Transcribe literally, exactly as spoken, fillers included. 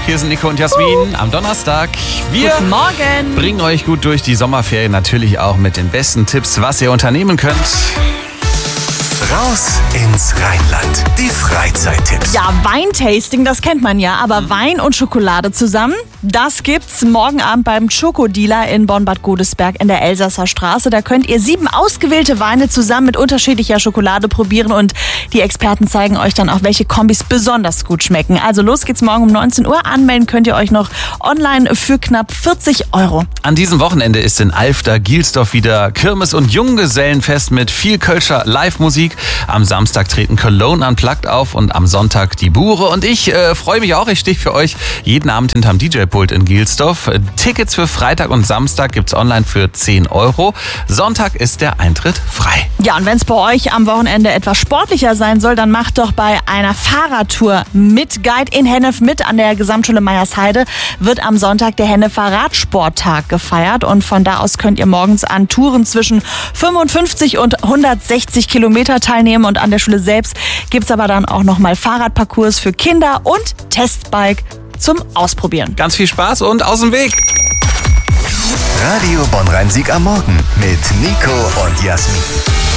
Hier sind Nico und Jasmin am Donnerstag. Wir Guten Morgen. bringen euch gut durch die Sommerferien, natürlich auch mit den besten Tipps, was ihr unternehmen könnt. Raus ins Rheinland. Die Freizeittipps. Ja, Weintasting, das kennt man ja, aber Wein und Schokolade zusammen, das gibt's morgen Abend beim Schokodealer in Bonn-Bad Godesberg in der Elsasser Straße. Da könnt ihr sieben ausgewählte Weine zusammen mit unterschiedlicher Schokolade probieren und die Experten zeigen euch dann auch, welche Kombis besonders gut schmecken. Also los geht's morgen um neunzehn Uhr. Anmelden könnt ihr euch noch online für knapp vierzig Euro. An diesem Wochenende ist in Alfter-Gielsdorf wieder Kirmes- und Junggesellenfest mit viel Kölscher Live-Musik. Am Samstag treten Cologne Unplugged auf und am Sonntag die Bure. Und ich äh, freue mich auch, ich stehe für euch jeden Abend hinterm D J-Pult in Gielsdorf. Tickets für Freitag und Samstag gibt's online für zehn Euro. Sonntag ist der Eintritt frei. Ja, und wenn es bei euch am Wochenende etwas sportlicher sein soll, dann macht doch bei einer Fahrradtour mit Guide in Hennef mit. An der Gesamtschule Meyersheide wird am Sonntag der Hennefer Radsporttag gefeiert. Und von da aus könnt ihr morgens an Touren zwischen fünfundfünfzig und hundertsechzig Kilometer teilnehmen. Und an der Schule selbst gibt's aber dann auch nochmal Fahrradparcours für Kinder und Testbike zum Ausprobieren. Ganz viel Spaß und aus dem Weg! Radio Bonn-Rhein-Sieg am Morgen mit Nico und Jasmin.